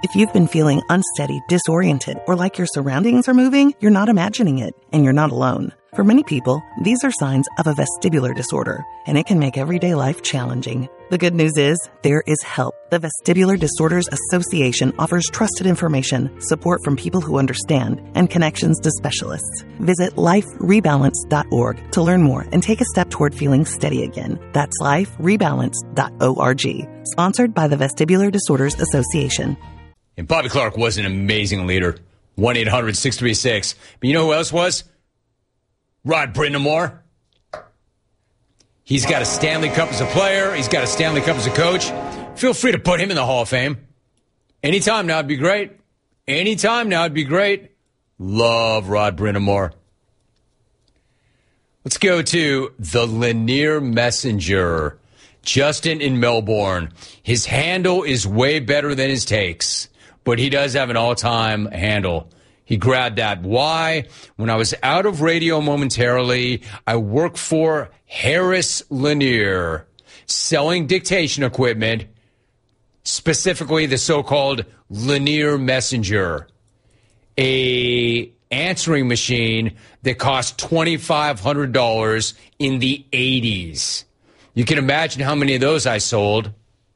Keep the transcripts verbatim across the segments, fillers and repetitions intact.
If you've been feeling unsteady, disoriented, or like your surroundings are moving, you're not imagining it, and you're not alone. For many people, these are signs of a vestibular disorder, and it can make everyday life challenging. The good news is, there is help. The Vestibular Disorders Association offers trusted information, support from people who understand, and connections to specialists. Visit life rebalance dot org to learn more and take a step toward feeling steady again. That's life rebalance dot org. Sponsored by the Vestibular Disorders Association. And Bobby Clark was an amazing leader. one eight hundred six three six. But you know who else was? Rod Brind'Amour. He's got a Stanley Cup as a player. He's got a Stanley Cup as a coach. Feel free to put him in the Hall of Fame. Anytime now would be great. Anytime now would be great. Love Rod Brind'Amour. Let's go to the Lanier Messenger. Justin in Melbourne. His handle is way better than his takes, but he does have an all-time handle. He grabbed that. Why? When I was out of radio momentarily, I worked for Harris Lanier, selling dictation equipment, specifically the so-called Lanier Messenger, a answering machine that cost twenty-five hundred dollars in the eighties. You can imagine how many of those I sold.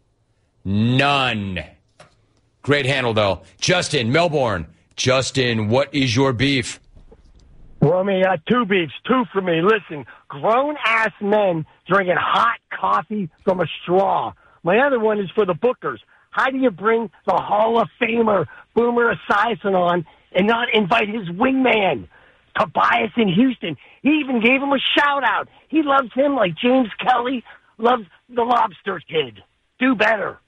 None. Great handle, though. Justin, Melbourne. Justin, what is your beef? Well, I mean, uh, two beefs, two for me. Listen, grown-ass men drinking hot coffee from a straw. My other one is for the bookers. How do you bring the Hall of Famer Boomer Esiason on and not invite his wingman, Tobias in Houston? He even gave him a shout-out. He loves him like James Kelly loves the Lobster Kid. Do better.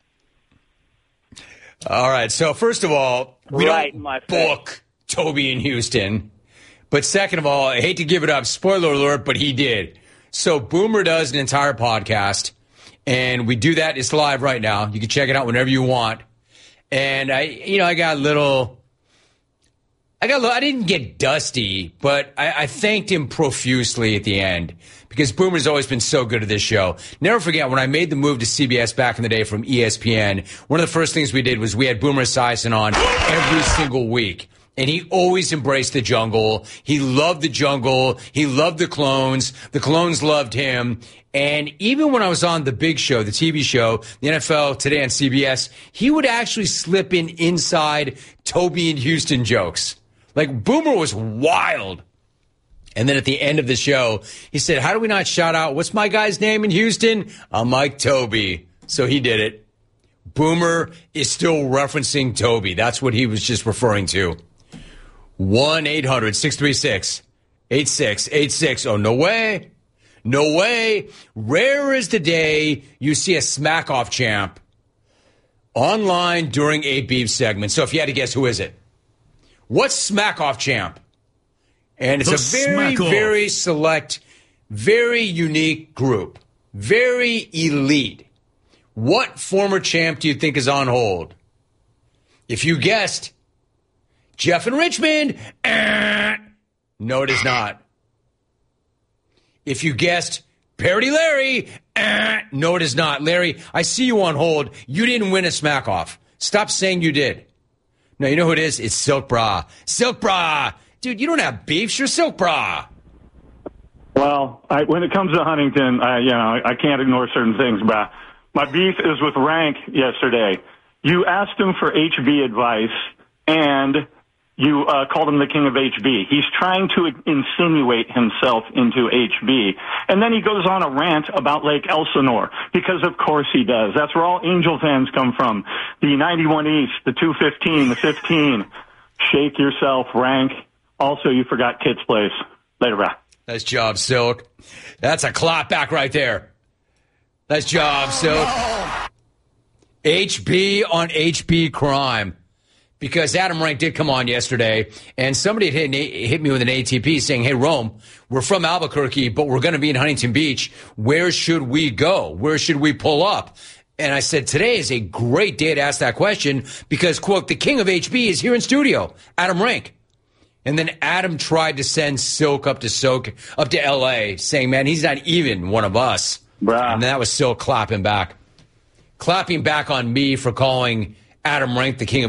All right, so first of all, we right, don't my book face. Toby in Houston. But second of all, I hate to give it up, spoiler alert, but he did. So Boomer does an entire podcast, and we do that. It's live right now. You can check it out whenever you want. And I, you know, I got a little, I got a little, I didn't get dusty, but I, I thanked him profusely at the end because Boomer's always been so good at this show. Never forget, when I made the move to C B S back in the day from E S P N, one of the first things we did was we had Boomer Esiason on every single week. And he always embraced the jungle. He loved the jungle. He loved the clones. The clones loved him. And even when I was on The Big Show, the T V show, the N F L Today on C B S, he would actually slip in inside Toby and Houston jokes. Like, Boomer was wild. And then at the end of the show, he said, how do we not shout out, what's my guy's name in Houston? I'm Mike Toby. So he did it. Boomer is still referencing Toby. That's what he was just referring to. one eight hundred six three six eight six eight six. Oh, no way. No way. Rare is the day you see a smack-off champ online during a beef segment. So if you had to guess, who is it? What's smack-off champ? And it's the a very, very select, very unique group. Very elite. What former champ do you think is on hold? If you guessed Jeff in Richmond, eh, no, it is not. If you guessed Parody Larry, eh, no, it is not. Larry, I see you on hold. You didn't win a smack-off. Stop saying you did. No, you know who it is? It's Silk Bra. Silk Bra! Dude, you don't have beefs. You're Silk Bra. Well, I, when it comes to Huntington, I, you know, I can't ignore certain things. But my beef is with Rank yesterday. You asked him for H B advice, and you uh, called him the king of H B. He's trying to insinuate himself into H B. And then he goes on a rant about Lake Elsinore, because of course he does. That's where all Angel fans come from. The ninety-one East, the two fifteen, the fifteen. Shake yourself, Rank. Also, you forgot Kit's Place. Later, bro. Nice job, Silk. That's a clap back right there. Nice job, Silk. H B on H B crime. Because Adam Rank did come on yesterday, and somebody had hit, hit me with an A T P saying, hey, Rome, we're from Albuquerque, but we're going to be in Huntington Beach. Where should we go? Where should we pull up? And I said, today is a great day to ask that question because, quote, the king of H B is here in studio, Adam Rank. And then Adam tried to send Silk up to Silk, up to L A, saying, man, he's not even one of us. Bruh. And that was Silk clapping back. Clapping back on me for calling Adam Rank the king of